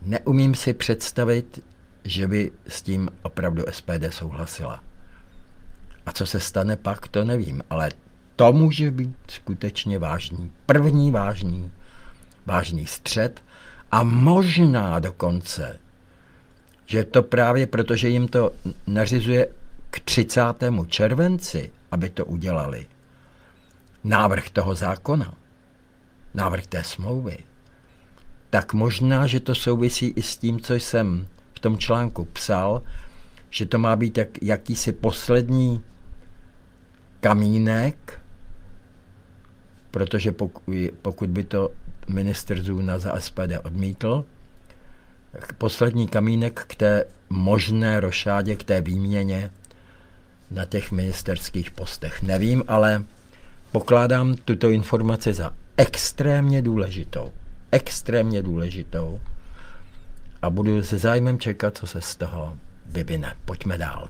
neumím si představit, že by s tím opravdu SPD souhlasila. A co se stane pak, to nevím, ale to může být skutečně vážný, první vážný střet a možná dokonce, že to právě protože jim to nařizuje k 30. červenci, aby to udělali, návrh toho zákona, návrh té smlouvy, tak možná, že to souvisí i s tím, co jsem v tom článku psal, že to má být jakýsi poslední kamínek, protože pokud by to ministr Zůna za SPD odmítl, poslední kamínek k té možné rošádě, k té výměně na těch ministerských postech. Nevím, ale pokládám tuto informaci za extrémně důležitou a budu se zájmem čekat, co se z toho vyvine. Pojďme dál.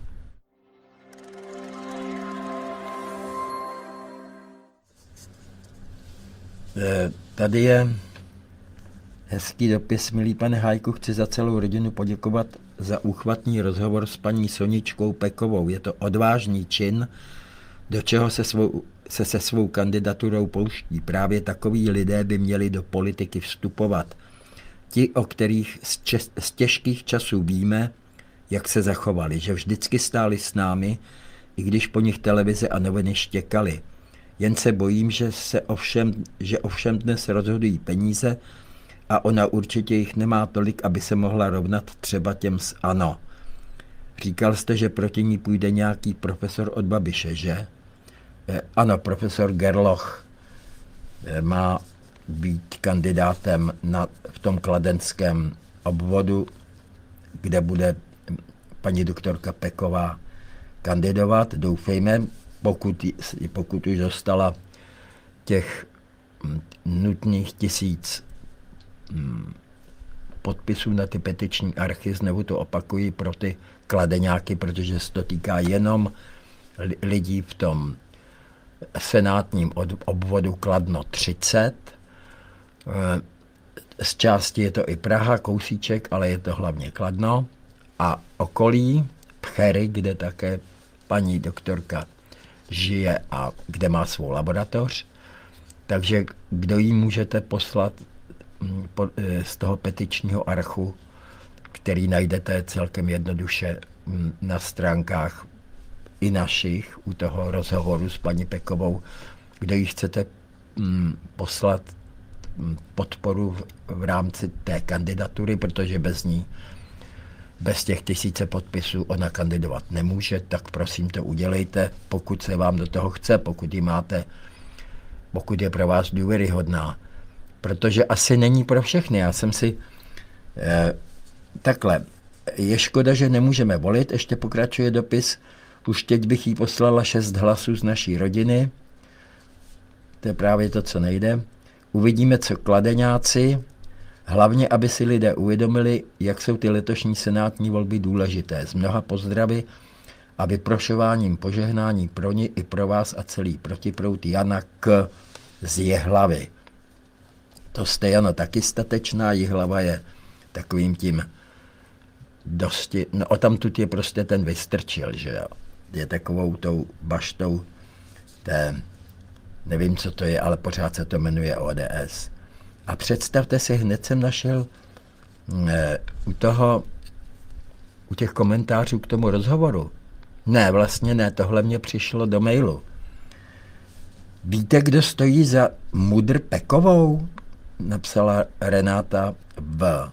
Tady je hezký dopis. Milý pane Hájku, chci za celou rodinu poděkovat za úchvatný rozhovor s paní Soničkou Pekovou. Je to odvážný čin, do čeho se svou kandidaturou pouští. Právě takoví lidé by měli do politiky vstupovat. Ti, o kterých z těžkých časů víme, jak se zachovali, že vždycky stáli s námi, i když po nich televize a noviny štěkaly. Jen se bojím, že ovšem dnes rozhodují peníze a ona určitě jich nemá tolik, aby se mohla rovnat třeba těm z ANO. Říkal jste, že proti ní půjde nějaký profesor od Babiše, že? Ano, profesor Gerloch má být kandidátem v tom kladenském obvodu, kde bude paní doktorka Peková kandidovat. Doufejme, pokud už dostala těch nutných 1000 podpisů na ty petiční archy, znovu to opakuji pro ty kladeňáky, protože se to týká jenom lidí v tom senátním obvodu Kladno 30. Z části je to i Praha, kousíček, ale je to hlavně Kladno a okolí Pchery, kde také paní doktorka žije a kde má svou laboratoř. Takže kdo jí můžete poslat z toho petičního archu, který najdete celkem jednoduše na stránkách i našich, u toho rozhovoru s paní Pekovou, kde jí chcete poslat podporu v rámci té kandidatury, protože bez těch 1000 podpisů ona kandidovat nemůže, tak prosím to udělejte, pokud se vám do toho chce, pokud je pro vás důvěryhodná. Protože asi není pro všechny. Já jsem si takhle, je škoda, že nemůžeme volit, ještě pokračuje dopis, už teď bych jí poslala 6 hlasů z naší rodiny, to je právě to, co nejde. Uvidíme, co kladeňáci, hlavně, aby si lidé uvědomili, jak jsou ty letošní senátní volby důležité. Z mnoha pozdravy a vyprošováním požehnání pro ní i pro vás a celý protiproud Jana K. z Jihlavy. To jste, Jano, taky statečná, Jihlava je takovým tím dosti, no odtamtud je prostě ten Vystrčil, že jo. Je takovou tou baštou té, nevím, co to je, ale pořád se to jmenuje ODS. A představte si, hned jsem našel u těch komentářů k tomu rozhovoru. Ne, vlastně ne, tohle mě přišlo do mailu. Víte, kdo stojí za Mudr Pekovou? Napsala Renáta V.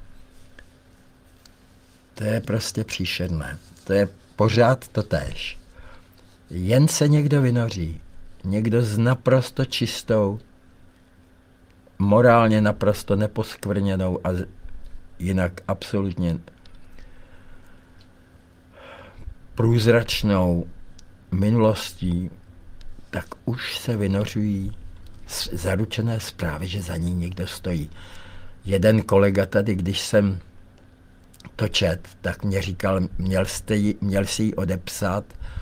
To je prostě příšerné. To je pořád totéž. Jen se někdo vynoří. Někdo s naprosto čistou, morálně naprosto neposkvrněnou a jinak absolutně průzračnou minulostí, tak už se vynořují zaručené zprávy, že za ní někdo stojí. Jeden kolega tady, když jsem to čet, tak mě říkal, měl si ji odepsat,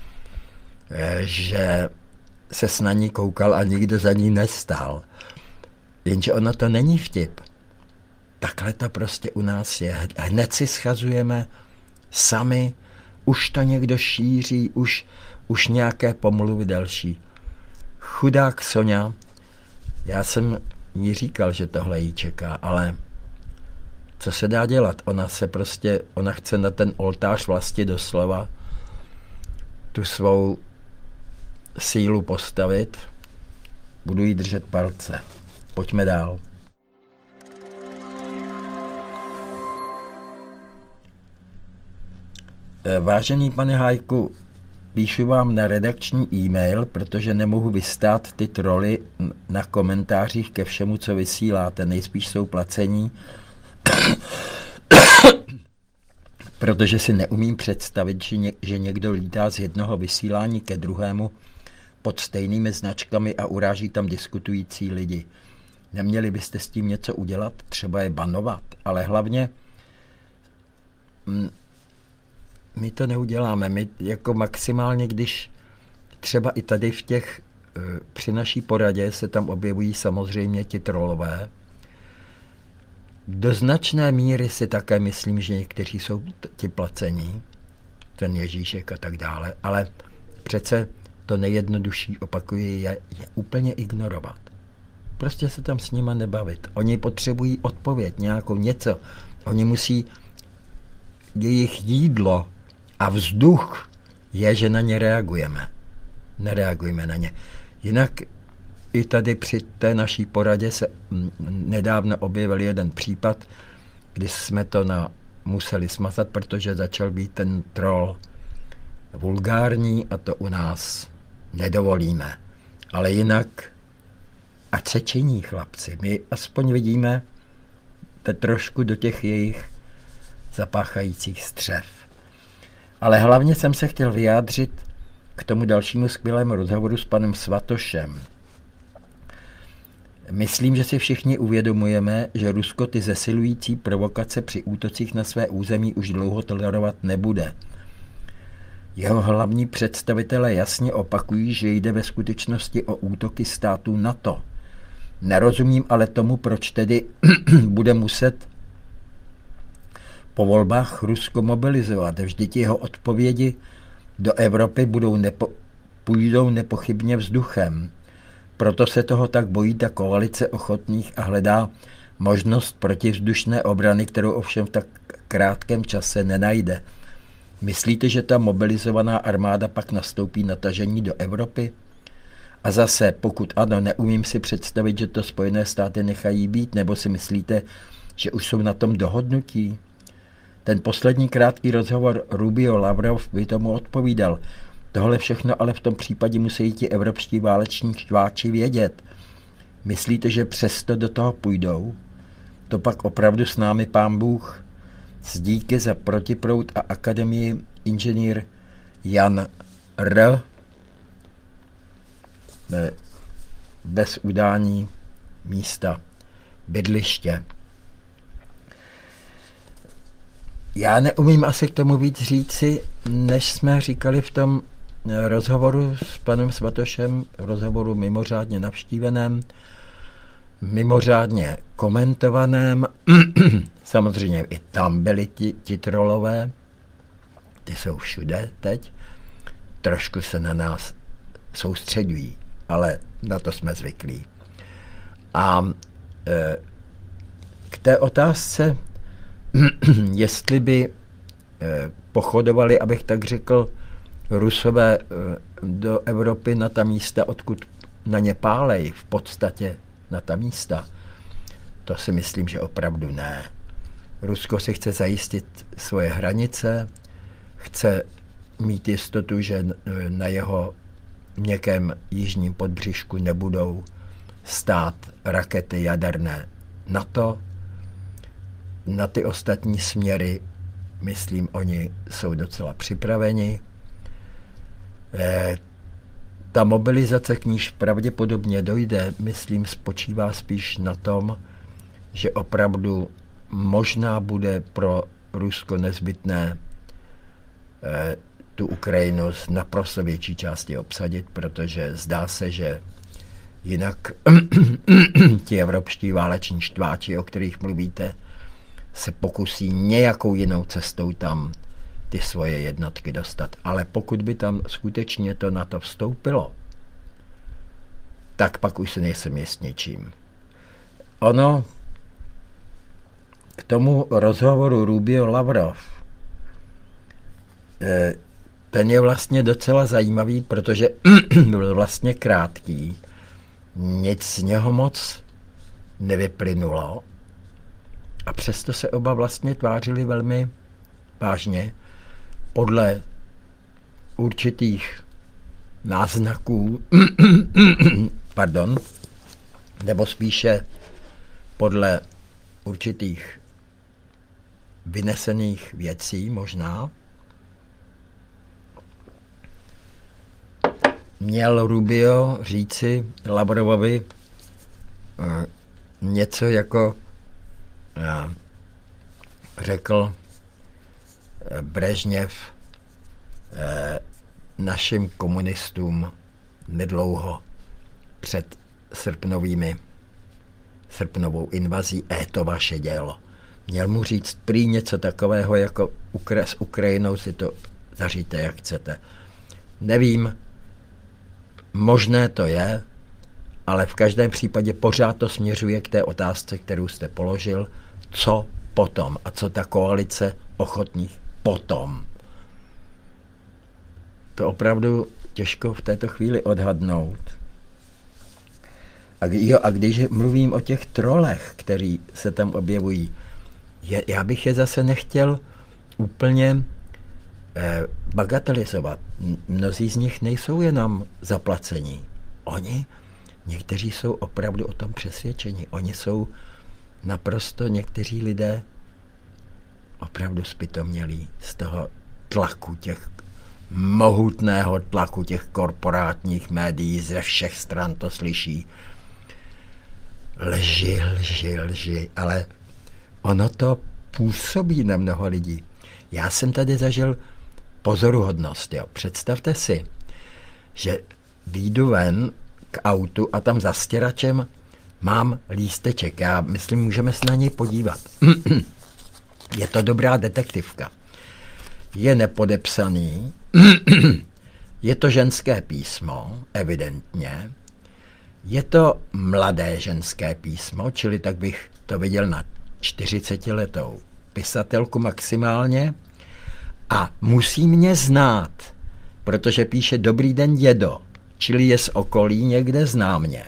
že se na ní koukal a nikdo za ní nestál. Jenže ono to není vtip. takhle to prostě u nás je. Hned si schazujeme sami, už to někdo šíří, už nějaké pomluvy další. Chudák Soňa, já jsem jí říkal, že tohle jí čeká, ale co se dá dělat? Ona chce na ten oltář vlastně doslova tu svou sílu postavit. Budu jí držet palce. Pojďme dál. Vážený pane Hájku, píšu vám na redakční e-mail, protože nemohu vystát ty troly na komentářích ke všemu, co vysíláte. Nejspíš jsou placení, protože si neumím představit, že někdo lítá z jednoho vysílání ke druhému pod stejnými značkami a uráží tam diskutující lidi. Neměli byste s tím něco udělat, třeba je banovat, ale hlavně my to neuděláme. My jako maximálně, když třeba i tady při naší poradě se tam objevují samozřejmě ti trolové. Do značné míry si také myslím, že někteří jsou ti placení, ten Ježíšek a tak dále, ale přece to nejjednodušší, opakuji, je úplně ignorovat. Prostě se tam s nima nebavit. Oni potřebují odpověď, nějakou něco. Oni musí, jejich jídlo a vzduch je, že na ně reagujeme. Nereagujeme na ně. Jinak i tady při té naší poradě se nedávno objevil jeden případ, kdy jsme to museli smazat, protože začal být ten troll vulgární a to u nás nedovolíme. Ale jinak, ať se činí, chlapci. My aspoň vidíme trošku do těch jejich zapáchajících střev. Ale hlavně jsem se chtěl vyjádřit k tomu dalšímu skvělému rozhovoru s panem Svatošem. Myslím, že si všichni uvědomujeme, že Rusko ty zesilující provokace při útocích na své území už dlouho tolerovat nebude. Jeho hlavní představitelé jasně opakují, že jde ve skutečnosti o útoky států NATO. Nerozumím ale tomu, proč tedy bude muset po volbách Rusko mobilizovat. Vždyť jeho odpovědi do Evropy půjdou nepochybně vzduchem. Proto se toho tak bojí ta koalice ochotných a hledá možnost protivzdušné obrany, kterou ovšem v tak krátkém čase nenajde. Myslíte, že ta mobilizovaná armáda pak nastoupí na tažení do Evropy? A zase, pokud ano, neumím si představit, že to Spojené státy nechají být, nebo si myslíte, že už jsou na tom dohodnutí? Ten poslední krátký rozhovor Rubio-Lavrov by tomu odpovídal. Tohle všechno ale v tom případě musí ti evropští váleční štváči vědět. Myslíte, že přesto do toho půjdou? To pak opravdu s námi pán Bůh. S díky za protiproud a akademii inženýr Jan R. Bez udání místa bydliště. Já neumím asi k tomu víc říci, než jsme říkali v tom rozhovoru s panem Svatošem, rozhovoru mimořádně navštíveném, mimořádně komentovaném. Samozřejmě i tam byli ti trolové, ty jsou všude teď, trošku se na nás soustředují, ale na to jsme zvyklí. A k té otázce, jestli by pochodovali, abych tak řekl, Rusové do Evropy na ta místa, odkud na ně pálej, v podstatě na ta místa, to si myslím, že opravdu ne. Rusko si chce zajistit svoje hranice, chce mít jistotu, že na jeho měkkém jižním podbřišku nebudou stát rakety jaderné NATO. Na ty ostatní směry, myslím, oni jsou docela připraveni. Ta mobilizace, k níž pravděpodobně dojde, myslím, spočívá spíš na tom, že opravdu možná bude pro Rusko nezbytné tu Ukrajinu z naprosto větší části obsadit, protože zdá se, že jinak ti evropští váleční štváči, o kterých mluvíte, se pokusí nějakou jinou cestou tam ty svoje jednotky dostat. Ale pokud by tam skutečně to NATO vstoupilo, tak pak už se nejsem jist ničím. Ono k tomu rozhovoru Rubio-Lavrov, ten je vlastně docela zajímavý, protože byl vlastně krátký. Nic z něho moc nevyplynulo a přesto se oba vlastně tvářili velmi vážně podle určitých náznaků, pardon, nebo spíše podle určitých vynesených věcí možná, měl Rubio říci Lavrovovi něco jako řekl Brežněv našim komunistům nedlouho před srpnovou invazí, to vaše dělo. Měl mu říct prý něco takového, jako s Ukrajinou si to zaříte, jak chcete. Nevím, možné to je, ale v každém případě pořád to směřuje k té otázce, kterou jste položil, co potom a co ta koalice ochotných potom. To opravdu těžko v této chvíli odhadnout. A když mluvím o těch trolech, který se tam objevují, já bych je zase nechtěl úplně bagatelizovat. Mnozí z nich nejsou jenom zaplacení. Někteří jsou opravdu o tom přesvědčeni. Oni jsou naprosto někteří lidé opravdu zpytomělí z toho tlaku, mohutného tlaku těch korporátních médií, ze všech stran to slyší. Lži, ale ono to působí na mnoho lidí. Já jsem tady zažil pozoruhodnost. Jo. Představte si, že vyjdu ven k autu a tam za stěračem mám lísteček. Já myslím, můžeme se na něj podívat. Je to dobrá detektivka. Je nepodepsaný. Je to ženské písmo, evidentně. Je to mladé ženské písmo, čili tak bych to viděl na 40letou pisatelku maximálně. A musí mě znát, protože píše Dobrý den, dědo, čili je z okolí, někde zná mě.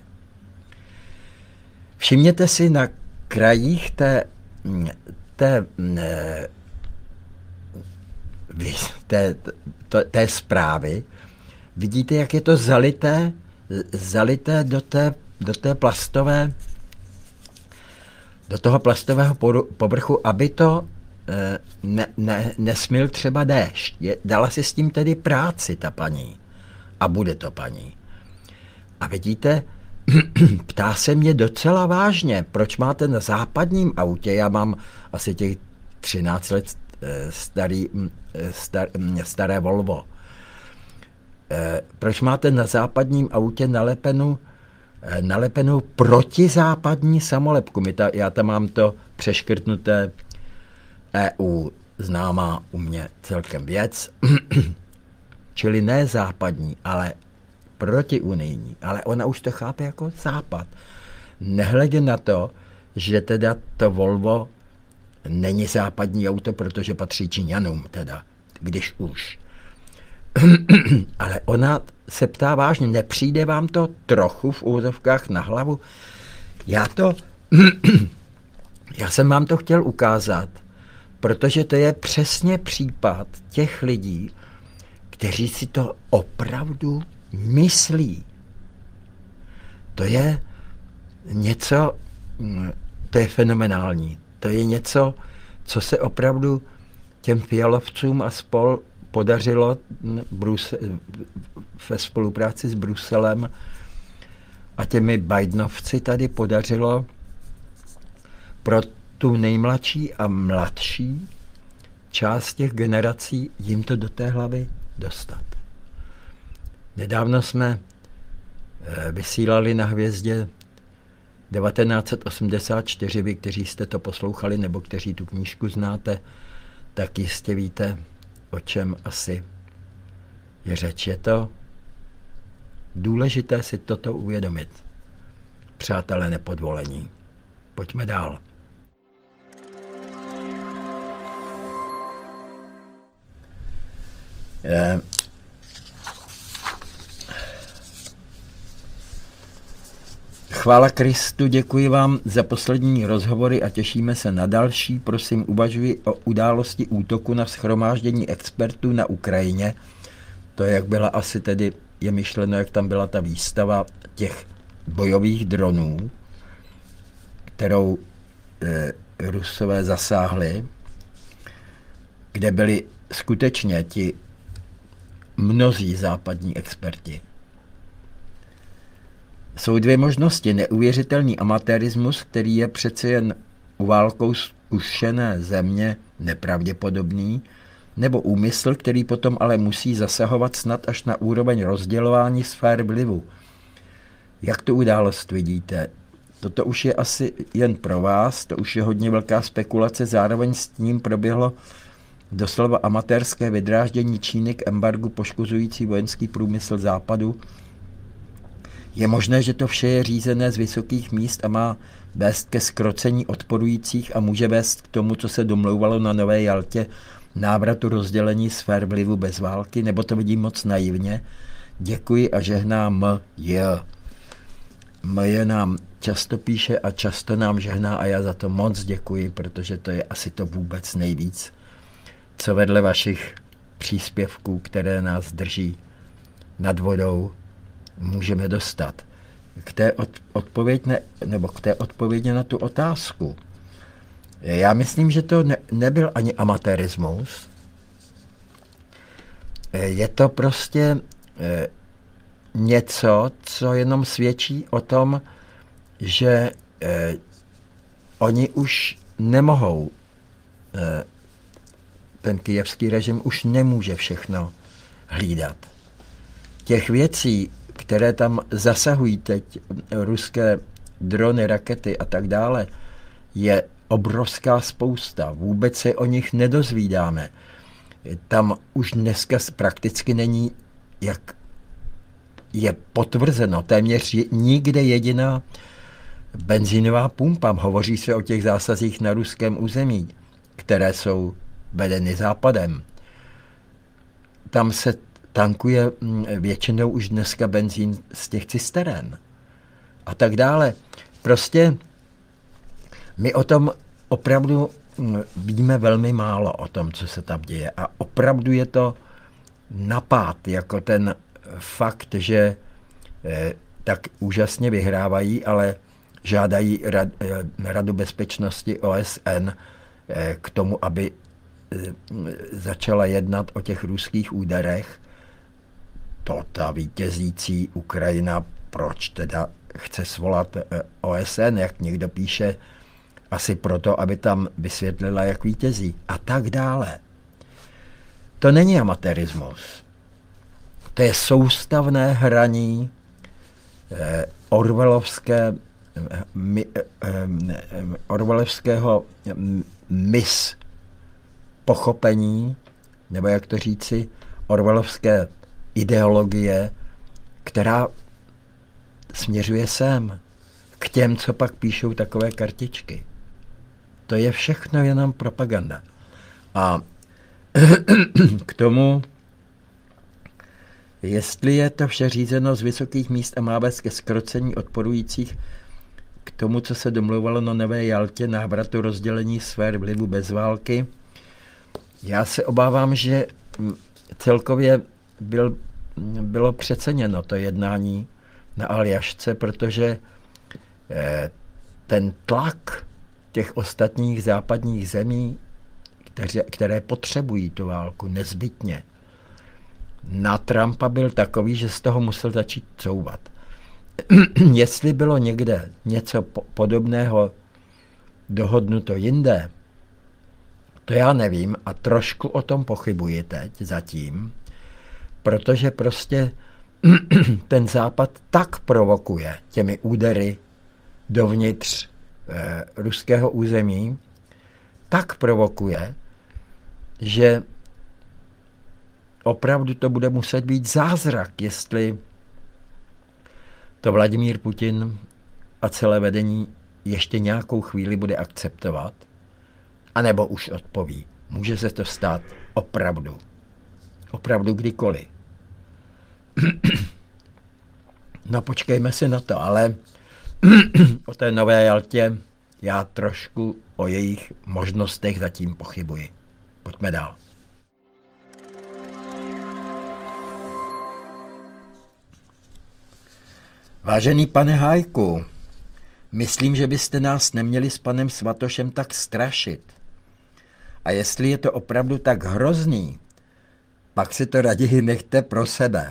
Všimněte si na krajích té zprávy, vidíte, jak je to zalité do toho plastového povrchu, aby to nesmil třeba déšť. Dala si s tím tedy práci ta paní. A bude to paní. A vidíte, ptá se mě docela vážně, proč máte na západním autě, já mám asi těch 13 let staré Volvo, proč máte na západním autě nalepenou protizápadní samolepku. Já tam mám to přeškrtnuté EU, známá u mě celkem věc, čili ne západní, ale protiunijní, ale ona už to chápe jako západ. Nehledě na to, že teda to Volvo není západní auto, protože patří Číňanům, teda, když už. Ale ona se ptá vážně, nepřijde vám to trochu v úvozovkách na hlavu? Já jsem vám to chtěl ukázat, protože to je přesně případ těch lidí, kteří si to opravdu myslí. To je něco, to je fenomenální. To je něco, co se opravdu těm fialovcům a spol podařilo ve spolupráci s Bruselem a těmi Bidenovci tady podařilo pro tu nejmladší a mladší část těch generací jim to do té hlavy dostat. Nedávno jsme vysílali na Hvězdě 1984, vy, kteří jste to poslouchali nebo kteří tu knížku znáte, tak jistě víte, o čem asi je řeč. Je to důležité si toto uvědomit. Přátelé nepodvolení. Pojďme dál. Chvála Kristu, děkuji vám za poslední rozhovory a těšíme se na další. Prosím, uvažuji o události útoku na shromáždění expertů na Ukrajině. To, jak byla asi tedy, je myšleno, jak tam byla ta výstava těch bojových dronů, kterou Rusové zasáhli, kde byli skutečně ti mnozí západní experti. Jsou dvě možnosti. Neuvěřitelný amatérismus, který je přece jen u válkou zkušené země nepravděpodobný, nebo úmysl, který potom ale musí zasahovat snad až na úroveň rozdělování sfér vlivu. Jak tu událost vidíte? Toto už je asi jen pro vás, to už je hodně velká spekulace, zároveň s tím proběhlo doslova amatérské vydráždění Číny k embargu poškozující vojenský průmysl západu. Je možné, že to vše je řízené z vysokých míst a má vést ke zkrocení odporujících a může vést k tomu, co se domlouvalo na Nové Jaltě, návratu rozdělení sfér vlivu bez války, nebo to vidím moc naivně. Děkuji a žehnám M.J. M.J. nám často píše a často nám žehná a já za to moc děkuji, protože to je asi to vůbec nejvíc, co vedle vašich příspěvků, které nás drží nad vodou, můžeme dostat. K té odpovědi na tu otázku. Já myslím, že to nebyl ani amatérismus. Je to prostě něco, co jenom svědčí o tom, že oni už nemohou, ten kyjevský režim už nemůže všechno hlídat. Těch věcí, které tam zasahují teď, ruské drony, rakety a tak dále, je obrovská spousta. Vůbec se o nich nedozvídáme. Tam už dneska prakticky není, jak je potvrzeno, téměř nikde jediná benzínová pumpa. Hovoří se o těch zásazích na ruském území, které jsou vedeny západem. Tam se tankuje většinou už dneska benzín z těch cisteren a tak dále. Prostě my o tom opravdu víme velmi málo, o tom, co se tam děje. A opravdu je to napád, jako ten fakt, že tak úžasně vyhrávají, ale žádají Radu bezpečnosti OSN k tomu, aby začala jednat o těch ruských úderech. To ta vítězící Ukrajina, proč teda chce svolat OSN, jak někdo píše, asi proto, aby tam vysvětlila, jak vítězí a tak dále. To není amatérismus. To je soustavné hraní orwellovského pochopení, nebo jak to říci, orwellovské ideologie, která směřuje sem, k těm, co pak píšou takové kartičky. To je všechno jenom propaganda. A k tomu, jestli je to vše řízeno z vysokých míst a má vést ke zkrocení odporujících k tomu, co se domlouvalo na Nové Jaltě, návratu rozdělení sfér vlivu bez války, já se obávám, že celkově bylo přeceněno to jednání na Aljašce, protože ten tlak těch ostatních západních zemí, které potřebují tu válku nezbytně, na Trumpa byl takový, že z toho musel začít couvat. Jestli bylo někde něco podobného dohodnuto jinde, to já nevím a trošku o tom pochybuji teď zatím, protože prostě ten Západ tak provokuje těmi údery dovnitř ruského území, tak provokuje, že opravdu to bude muset být zázrak, jestli to Vladimír Putin a celé vedení ještě nějakou chvíli bude akceptovat, anebo už odpoví. Může se to stát opravdu. Opravdu kdykoliv. No počkejme si na to, ale o té Nové Jaltě já trošku o jejich možnostech zatím pochybuji. Pojďme dál. Vážený pane Hájku, myslím, že byste nás neměli s panem Svatošem tak strašit. A jestli je to opravdu tak hrozný, pak si to raději nechte pro sebe.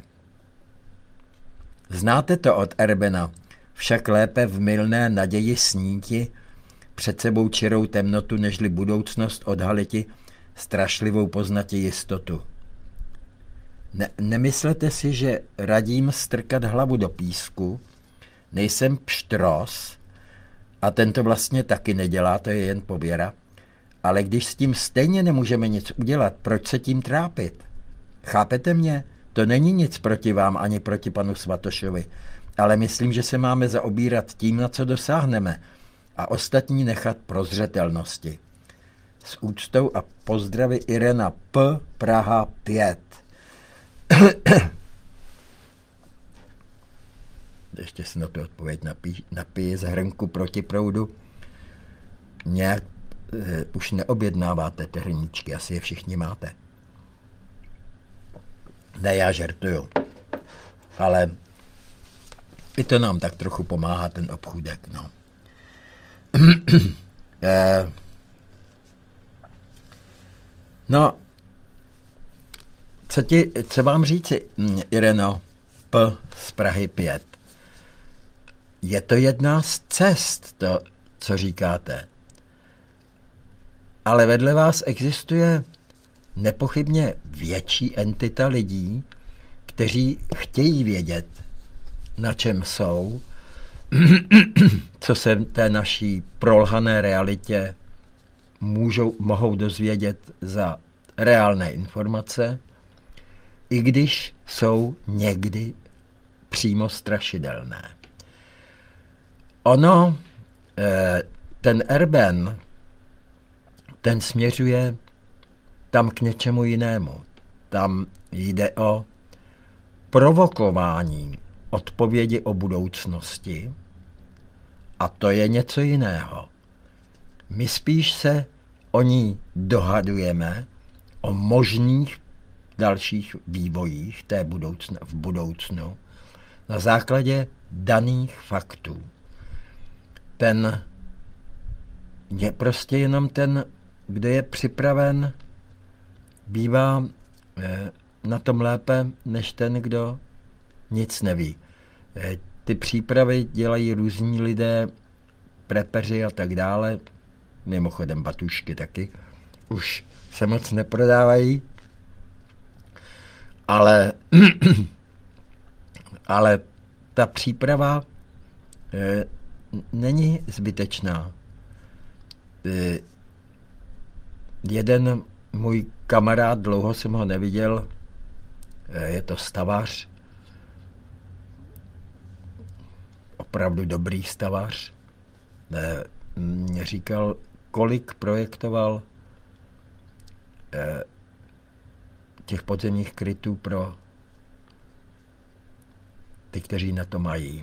Znáte to od Erbena, však lépe v mylné naději sníti, před sebou čirou temnotu, nežli budoucnost odhaliti, strašlivou poznati jistotu. Nemyslete si, že radím strkat hlavu do písku, nejsem pštros a ten to vlastně taky nedělá, to je jen pověra, ale když s tím stejně nemůžeme nic udělat, proč se tím trápit? Chápete mě? To není nic proti vám ani proti panu Svatošovi, ale myslím, že se máme zaobírat tím, na co dosáhneme a ostatní nechat pro zřetelnosti. S úctou a pozdravy Irena P. Praha 5. Ještě si na tu odpověď napije z hrnku proti proudu. Nějak už neobjednáváte ty hrníčky, asi je všichni máte. Ne, já žertuju. Ale i to nám tak trochu pomáhá ten obchůdek, no. No, co vám říci, Ireno P. z Prahy 5? Je to jedna z cest, to, co říkáte. Ale vedle vás existuje nepochybně větší entita lidí, kteří chtějí vědět, na čem jsou, co se v té naší prolhané realitě mohou dozvědět za reálné informace, i když jsou někdy přímo strašidelné. Ono, ten Erben, ten směřuje tam k něčemu jinému. Tam jde o provokování odpovědi o budoucnosti a to je něco jiného. My spíš se o ní dohadujeme, o možných dalších vývojích v budoucnu na základě daných faktů. Ten je prostě jenom ten, kdo je připraven, bývá na tom lépe, než ten, kdo nic neví. Ty přípravy dělají různí lidé, prepeři a tak dále, mimochodem batušky taky, už se moc neprodávají, ale ta příprava není zbytečná. Jeden můj kamarád, dlouho jsem ho neviděl, je to stavař, opravdu dobrý stavař, mě říkal, kolik projektoval těch podzemních krytů pro ty, kteří na to mají.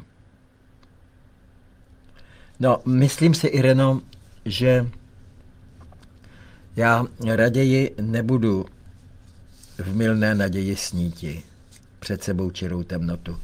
No, myslím si, Ireno, že já raději nebudu v mylné naději sníti před sebou čirou temnotu.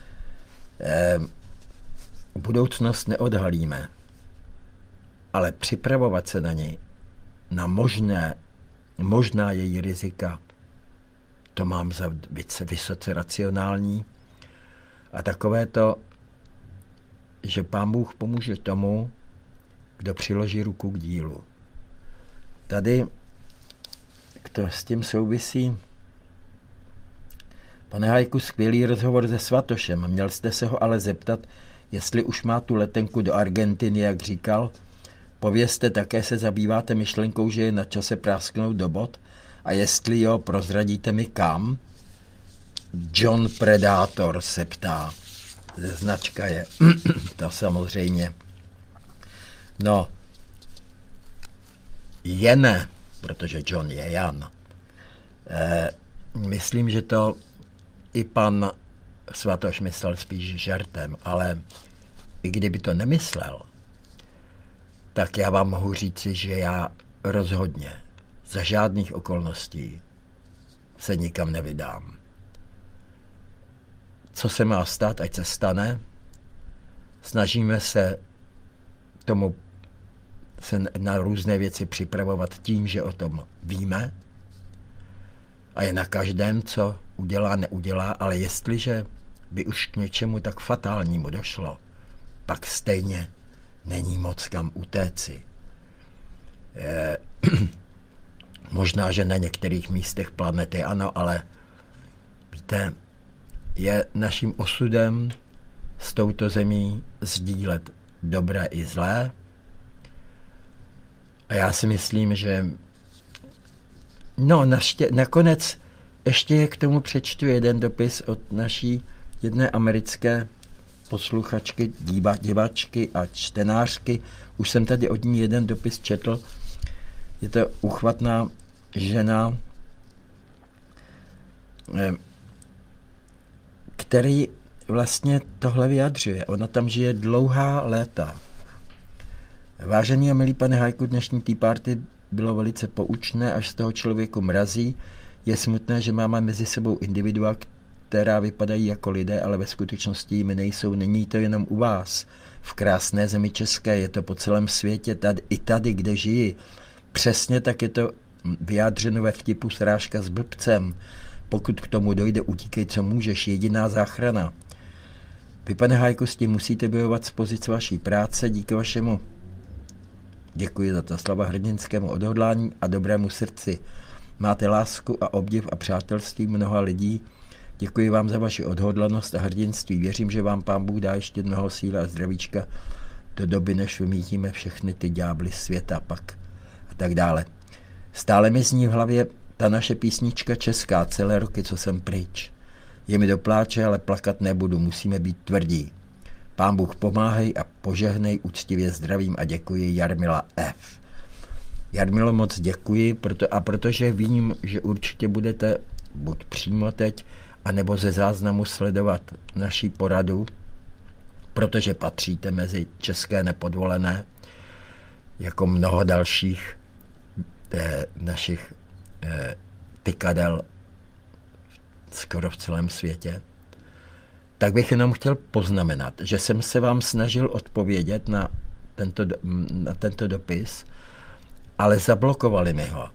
Budoucnost neodhalíme, ale připravovat se na ní, na možná její rizika, to mám za vysoce racionální. A takové to, že Pán Bůh pomůže tomu, kdo přiloží ruku k dílu. Tady to s tím souvisí. Pane Hájku, skvělý rozhovor se Svatošem. Měl jste se ho ale zeptat, jestli už má tu letenku do Argentiny, jak říkal, povězte, také se zabýváte myšlenkou, že je na čase prásknout do bod, a jestli jo, prozradíte mi kam? John Predator se ptá. Značka je to samozřejmě. No, Jene, protože John je Jan. Myslím, že to i pan Svatoš myslel spíš žertem, ale i kdyby to nemyslel, tak já vám mohu říci, že já rozhodně za žádných okolností se nikam nevydám. Co se má stát, ať se stane. Snažíme se na různé věci připravovat tím, že o tom víme. A je na každém, co udělá, neudělá, ale jestliže by už k něčemu tak fatálnímu došlo, pak stejně není moc kam utéci. Možná, že na některých místech planety ano, ale víte, je naším osudem s touto zemí sdílet dobré i zlé. A já si myslím, že nakonec ještě k tomu přečtu jeden dopis od naší jedné americké posluchačky, divačky a čtenářky. Už jsem tady od ní jeden dopis četl. Je to uchvatná žena, který vlastně tohle vyjadřuje. Ona tam žije dlouhá léta. Vážený a milý pane Hajku, dnešní tea party bylo velice poučné, až z toho člověku mrazí. Je smutné, že máme mezi sebou individua, která vypadají jako lidé, ale ve skutečnosti jimi nejsou. Není to jenom u vás. V krásné zemi české, je to po celém světě, i tady, kde žiji. Přesně tak je to vyjádřeno ve vtipu Srážka s blbcem. Pokud k tomu dojde, utíkej, co můžeš, jediná záchrana. Vy, pane Hajku, s tím musíte bojovat z pozice vaší práce, díky vašemu. Děkuji za to slova hrdinskému odhodlání a dobrému srdci. Máte lásku a obdiv a přátelství mnoha lidí. Děkuji vám za vaši odhodlanost a hrdinství. Věřím, že vám Pán Bůh dá ještě mnoho síly a zdravíčka do doby, než vymítíme všechny ty ďábly světa pak a tak dále. Stále mi zní v hlavě ta naše písnička česká celé roky, co jsem pryč. Je mi do pláče, ale plakat nebudu, musíme být tvrdí. Pán Bůh pomáhej a požehnej, úctivě zdravím a děkuji, Jarmila F. Jarmilo, moc děkuji, protože vím, že určitě budete buď přímo teď, anebo ze záznamu sledovat naší poradu, protože patříte mezi české nepodvolené, jako mnoho dalších našich tykadel skoro v celém světě. Tak bych jenom chtěl poznamenat, že jsem se vám snažil odpovědět na tento dopis, ale zablokovali mi ho.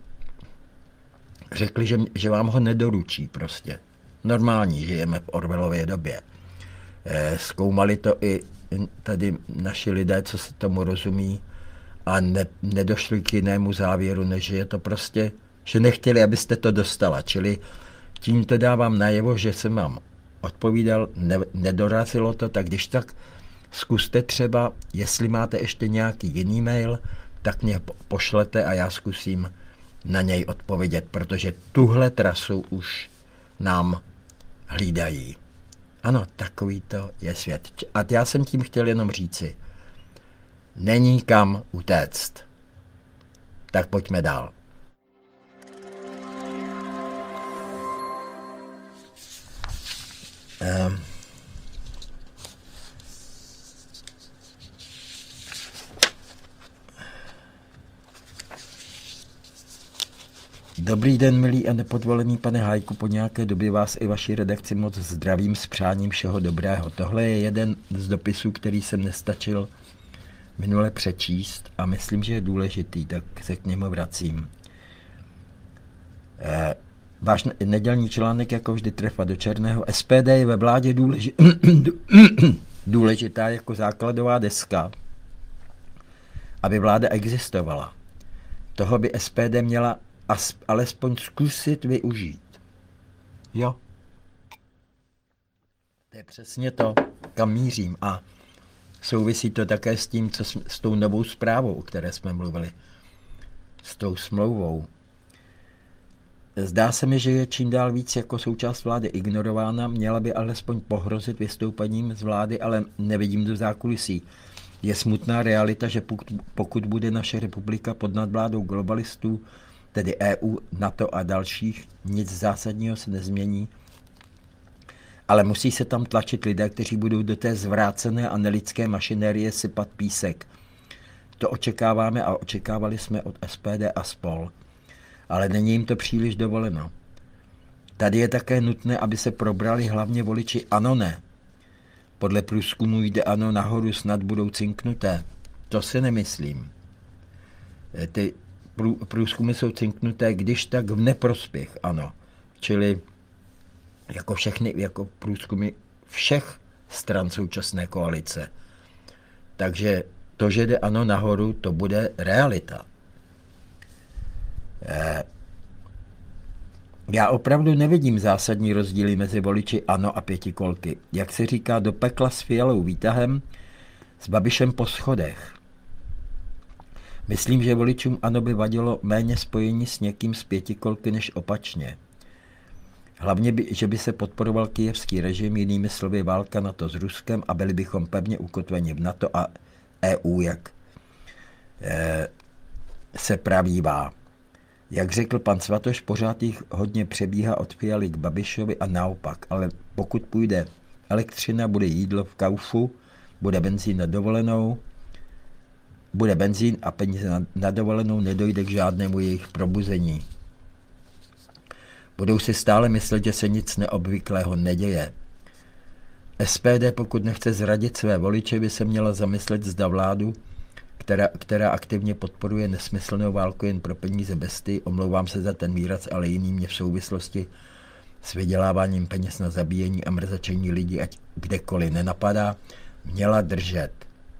Řekli, že vám ho nedoručí prostě. Normální, žijeme v Orwellově době. Zkoumali to i tady naši lidé, co se tomu rozumí, a nedošli k jinému závěru, než že je to prostě, že nechtěli, abyste to dostala. Čili tím to dávám najevo, že jsem vám odpovídal, nedorazilo to, tak když tak zkuste třeba, jestli máte ještě nějaký jiný mail, tak mě pošlete a já zkusím na něj odpovědět, protože tuhle trasu už nám hlídají. Ano, takový to je svět. A já jsem tím chtěl jenom říci, není kam utéct. Tak pojďme dál. Dobrý den, milý a nepodvolený pane Hajku, po nějaké době vás i vaši redakci moc zdravím s přáním všeho dobrého. Tohle je jeden z dopisů, který jsem nestačil minule přečíst a myslím, že je důležitý, tak se k němu vracím. Váš nedělní článek jako vždy trefa do černého. SPD je ve vládě důležitá jako základová deska, aby vláda existovala. Toho by SPD měla alespoň zkusit využít. Jo. To je přesně to, kam mířím. A souvisí to také s tím, s tou novou zprávou, o které jsme mluvili, s tou smlouvou. Zdá se mi, že je čím dál víc jako součást vlády ignorována, měla by alespoň pohrozit vystoupením z vlády, ale nevidím do zákulisí. Je smutná realita, že pokud bude naše republika pod nadvládou globalistů, tedy EU, NATO a dalších, nic zásadního se nezmění, ale musí se tam tlačit lidé, kteří budou do té zvrácené a nelidské mašinérie sypat písek. To očekáváme a očekávali jsme od SPD a spol. Ale není jim to příliš dovoleno. Tady je také nutné, aby se probrali hlavně voliči ANO ne. Podle průzkumu jde ANO nahoru, snad budou cinknuté. To si nemyslím. Ty průzkumy jsou cinknuté, když tak v neprospěch ANO. Čili jako všechny, jako průzkumy všech stran současné koalice. Takže to, že jde ANO nahoru, to bude realita. Já opravdu nevidím zásadní rozdíly mezi voliči ANO a pětikolky. Jak se říká, do pekla s Fialou výtahem, s Babišem po schodech. Myslím, že voličům ANO by vadilo méně spojení s někým z pětikolky než opačně. Hlavně, že by se podporoval kyjevský režim, jinými slovy válka NATO s Ruskem a byli bychom pevně ukotveni v NATO a EU, jak se pravívá. Jak řekl pan Svatoš, pořád jich hodně přebíhá od Fialy k Babišovi a naopak, ale pokud půjde elektřina, bude jídlo v Kaufu, bude benzín na dovolenou, bude benzín a peníze na dovolenou, nedojde k žádnému jejich probuzení. Budou si stále myslet, že se nic neobvyklého neděje. SPD, pokud nechce zradit své voliče, by se měla zamyslet, zda vládu, která aktivně podporuje nesmyslnou válku jen pro peníze besty, omlouvám se za ten výraz, ale jiný mě v souvislosti s vyděláváním peněz na zabíjení a mrzačení lidí, ať kdekoliv nenapadá, měla držet.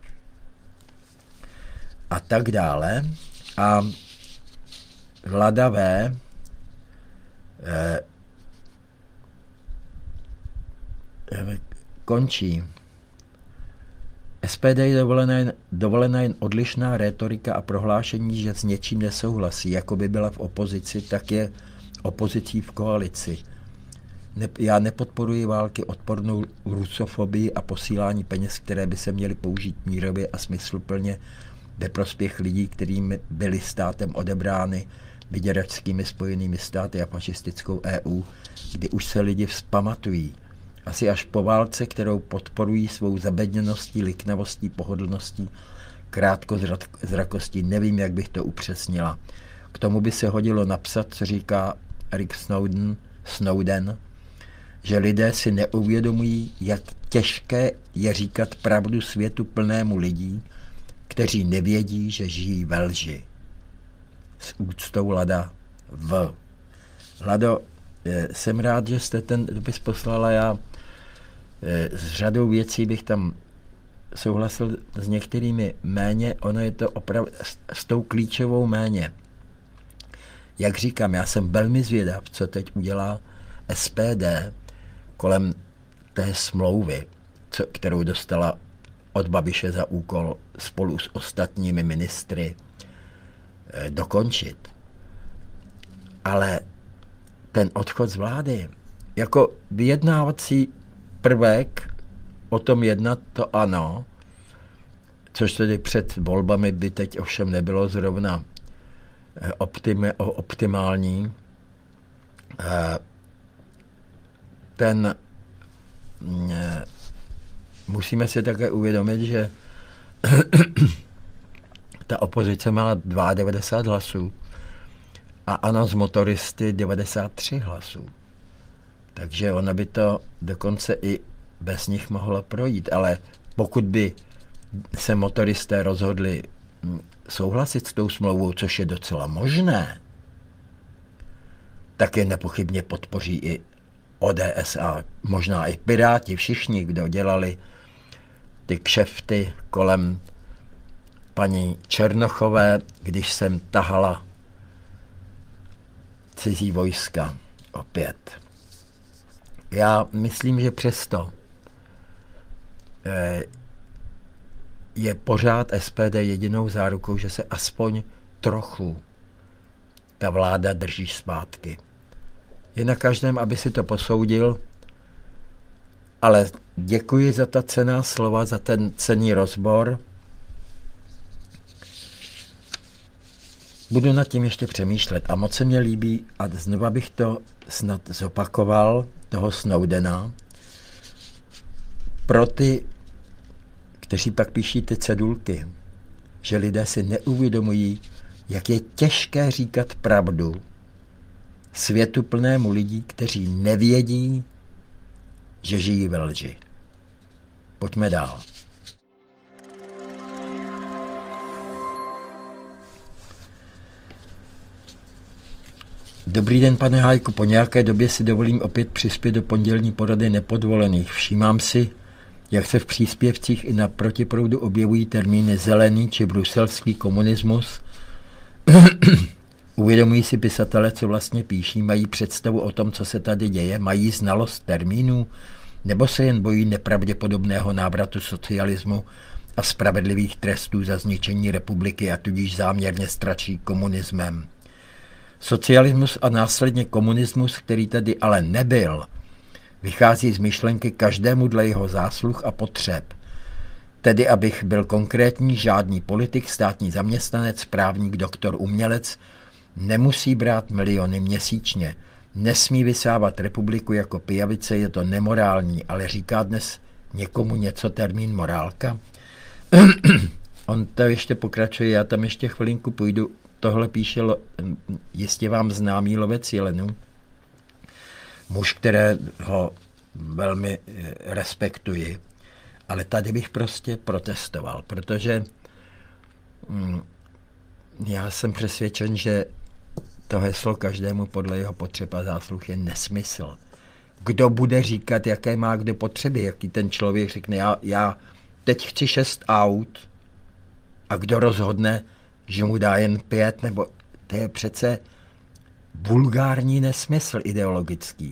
A tak dále. A Vladavé končí. SPD je dovolena jen odlišná rétorika a prohlášení, že s něčím nesouhlasí, jako by byla v opozici, tak je opozicí v koalici. Já nepodporuji války, odpornou rusofobii a posílání peněz, které by se měly použít mírově a smysluplně ve prospěch lidí, kterým byly státem odebrány vyděračskými Spojenými státy a fašistickou EU, kdy už se lidi vzpamatují. Asi až po válce, kterou podporují svou zabedněností, liknavostí, pohodlností, krátkozrakostí, nevím, jak bych to upřesnila. K tomu by se hodilo napsat, co říká Rick Snowden, že lidé si neuvědomují, jak těžké je říkat pravdu světu plnému lidí, kteří nevědí, že žijí ve lži. S úctou Lada V. Lado, jsem rád, že jste ten dopis poslala. Já s řadou věcí bych tam souhlasil, s některými méně. Ono je to opravdu s tou klíčovou méně. Jak říkám, já jsem velmi zvědav, co teď udělá SPD kolem té smlouvy, kterou dostala od Babiše za úkol spolu s ostatními ministry dokončit. Ale ten odchod z vlády, jako vyjednávací prvek o tom jednat, to ano, což tedy před volbami by teď ovšem nebylo zrovna optimální. Musíme si také uvědomit, že ta opozice má 92 hlasů a ANO z motoristy 93 hlasů. Takže ona by to dokonce i bez nich mohlo projít, ale pokud by se motoristé rozhodli souhlasit s tou smlouvou, což je docela možné, tak je nepochybně podpoří i ODS a možná i Piráti, všichni, kdo dělali ty kšefty kolem paní Černochové, když jsem tahala cizí vojska opět. Já myslím, že přesto je pořád SPD jedinou zárukou, že se aspoň trochu ta vláda drží zpátky. Je na každém, aby si to posoudil, ale děkuji za ta cenná slova, za ten cenný rozbor. Budu nad tím ještě přemýšlet a moc se mě líbí, a znova bych to snad zopakoval, toho Snowdena, pro ty, kteří pak píší ty cedulky, že lidé si neuvědomují, jak je těžké říkat pravdu světu plnému lidí, kteří nevědí, že žijí ve lži. Pojďme dál. Dobrý den, pane Hájku, po nějaké době si dovolím opět přispět do pondělní porady nepodvolených. Všímám si, jak se v příspěvcích i na protiproudu objevují termíny zelený či bruselský komunismus. Uvědomují si pisatelé, co vlastně píší, mají představu o tom, co se tady děje, mají znalost termínů, nebo se jen bojí nepravděpodobného návratu socialismu a spravedlivých trestů za zničení republiky a tudíž záměrně stračí komunismem. Socialismus a následně komunismus, který tady ale nebyl, vychází z myšlenky každému dle jeho zásluh a potřeb. Tedy, abych byl konkrétní, žádný politik, státní zaměstnanec, právník, doktor, umělec, nemusí brát miliony měsíčně. Nesmí vysávat republiku jako pijavice, je to nemorální, ale říká dnes někomu něco termín morálka? On to ještě pokračuje, já tam ještě chvilinku půjdu. Tohle píše jistě vám známý lovec jelenů, muž, kterého velmi respektuji, ale tady bych prostě protestoval, protože já jsem přesvědčen, že to heslo každému podle jeho potřeb a zásluh je nesmysl. Kdo bude říkat, jaké má kdo potřeby, jaký ten člověk řekne, já teď chci 6 aut, a kdo rozhodne, že mu dá jen 5, nebo to je přece vulgární nesmysl ideologický.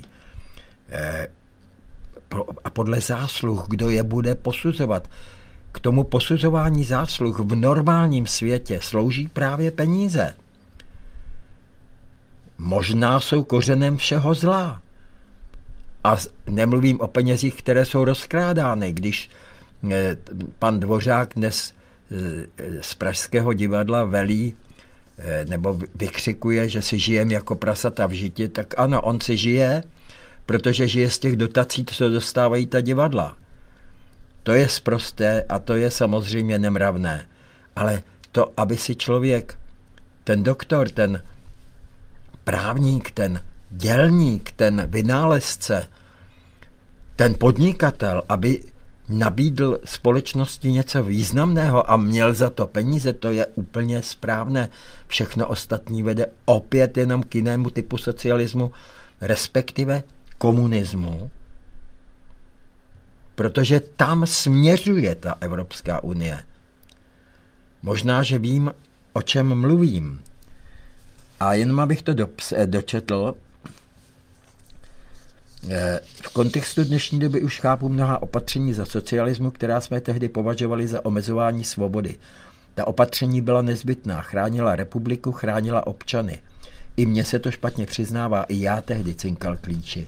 A podle zásluh, kdo je bude posuzovat. K tomu posuzování zásluh v normálním světě slouží právě peníze. Možná jsou kořenem všeho zla. A nemluvím o penězích, které jsou rozkrádány. Když pan Dvořák dnes z Pražského divadla velí nebo vykřikuje, že si žijem jako prasata v žitě, tak ano, on si žije, protože žije z těch dotací, co dostávají ta divadla. To je sprosté a to je samozřejmě nemravné. Ale to, aby si člověk, ten doktor, ten právník, ten dělník, ten vynálezce, ten podnikatel, aby nabídl společnosti něco významného a měl za to peníze, to je úplně správné. Všechno ostatní vede opět jenom k jinému typu socialismu, respektive komunismu, protože tam směřuje ta Evropská unie. Možná, že vím, o čem mluvím. A jen abych to dočetl, v kontextu dnešní doby už chápu mnoha opatření za socialismu, která jsme tehdy považovali za omezování svobody. Ta opatření byla nezbytná, chránila republiku, chránila občany. I mně se to špatně přiznává, i já tehdy cinkal klíči.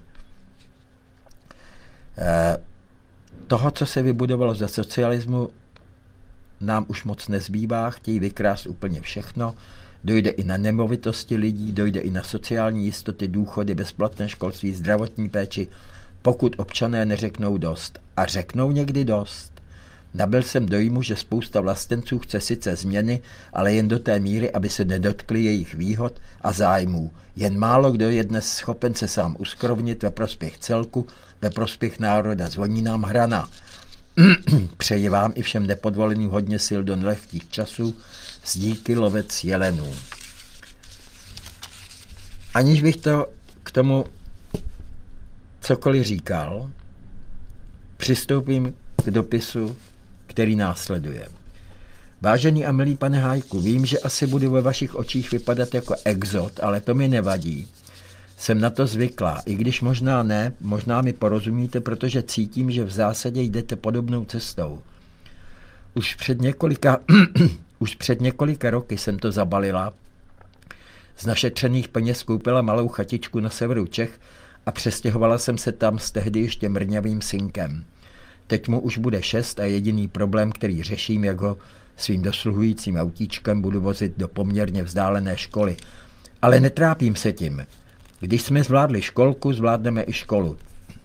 Toho, co se vybudovalo za socialismu, nám už moc nezbývá, chtějí vykrást úplně všechno. Dojde i na nemovitosti lidí, dojde i na sociální jistoty, důchody, bezplatné školství, zdravotní péči, pokud občané neřeknou dost. A řeknou někdy dost. Nabyl jsem dojmu, že spousta vlastenců chce sice změny, ale jen do té míry, aby se nedotkli jejich výhod a zájmů. Jen málo kdo je dnes schopen se sám uskrovnit ve prospěch celku, ve prospěch národa. Zvoní nám hrana. Přeji vám i všem nepodvoleným hodně sil do nelehkých časů. S díky, lovec jelenů. Aniž bych to k tomu cokoliv říkal, přistoupím k dopisu, který následuje. Vážený a milý pane Hájku, vím, že asi budu ve vašich očích vypadat jako exot, ale to mi nevadí. Jsem na to zvyklá, i když možná ne, možná mi porozumíte, protože cítím, že v zásadě jdete podobnou cestou. Už před několika roky jsem to zabalila. Z našetřených peněz koupila malou chatičku na severu Čech a přestěhovala jsem se tam s tehdy ještě mrňavým synkem. Teď mu už bude 6 a jediný problém, který řeším, jak ho svým dosluhujícím autíčkem budu vozit do poměrně vzdálené školy. Ale netrápím se tím. Když jsme zvládli školku, zvládneme i školu.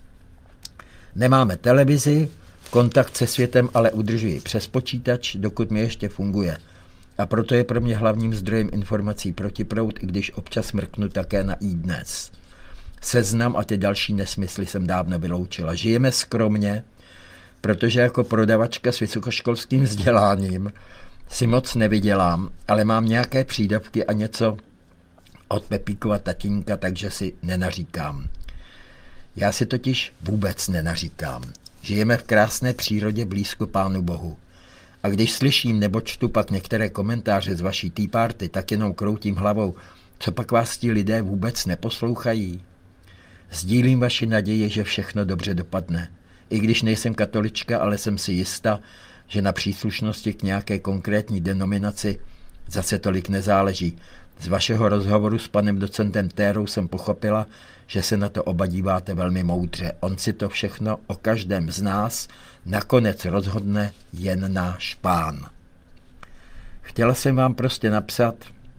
Nemáme televizi, kontakt se světem ale udržuji přes počítač, dokud mi ještě funguje. A proto je pro mě hlavním zdrojem informací Protiproud, i když občas mrknu také na iDnes. Seznam a ty další nesmysly jsem dávno vyloučila. Žijeme skromně, protože jako prodavačka s vysokoškolským vzděláním si moc nevydělám, ale mám nějaké přídavky a něco od Pepíkova tatínka, takže si nenaříkám. Já si totiž vůbec nenaříkám. Žijeme v krásné přírodě blízko Pánu Bohu. A když slyším nebo čtu pak některé komentáře z vaší Tea Party, tak jenom kroutím hlavou, co pak vás ti lidé vůbec neposlouchají. Sdílím vaši naději, že všechno dobře dopadne. I když nejsem katolička, ale jsem si jista, že na příslušnosti k nějaké konkrétní denominaci zase tolik nezáleží. Z vašeho rozhovoru s panem docentem Térou jsem pochopila, že se na to oba díváte velmi moudře. On si to všechno o každém z nás nakonec rozhodne jen náš Pán. Chtěla jsem vám prostě napsat,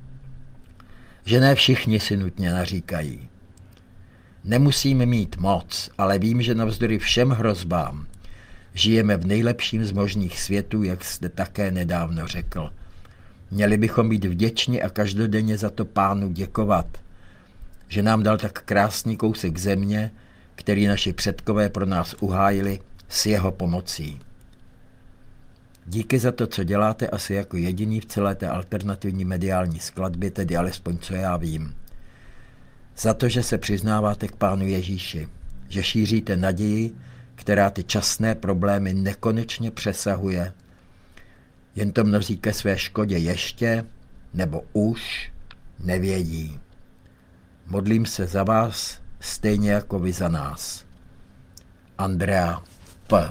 že ne všichni si nutně naříkají. Nemusíme mít moc, ale vím, že navzdory všem hrozbám žijeme v nejlepším z možných světů, jak jste také nedávno řekl. Měli bychom být vděční a každodenně za to Pánu děkovat, že nám dal tak krásný kousek země, který naši předkové pro nás uhájili s jeho pomocí. Díky za to, co děláte asi jako jediný v celé té alternativní mediální skladbě, tedy alespoň co já vím. Za to, že se přiznáváte k Pánu Ježíši, že šíříte naději, která ty časné problémy nekonečně přesahuje. Jen to mnozí ke své škodě ještě, nebo už nevědí. Modlím se za vás, stejně jako vy za nás. Andrea P.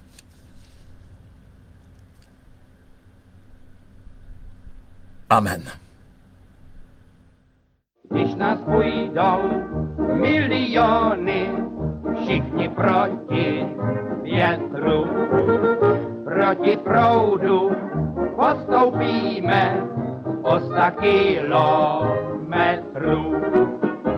Amen. Když nás půjdou miliony, všichni proti větru, proti proudu postoupíme o 100 kilometrů.